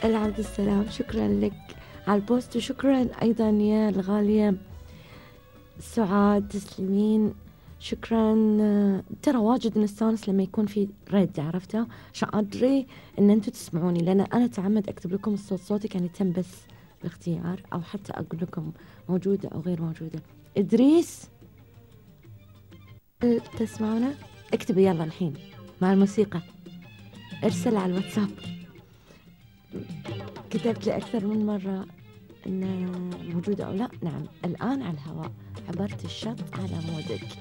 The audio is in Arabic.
العبد السلام، شكرا لك على البوست، وشكرا أيضا يا الغالية سعاد، تسلمين، شكرا. ترى واجد نستانس لما يكون في رد، عرفتها عشان أدري إن أنتوا تسمعوني، لأن أنا أتعمد أكتب لكم الصوت صوتي يعني تم بس باختيار، أو حتى أقول لكم موجودة أو غير موجودة. إدريس تسمعونا؟ اكتبي يلا الحين مع الموسيقى، ارسل على الواتساب. كتبت لي أكثر من مرة إن موجودة أو لا. نعم الآن على الهواء، عبرت الشط على مودك.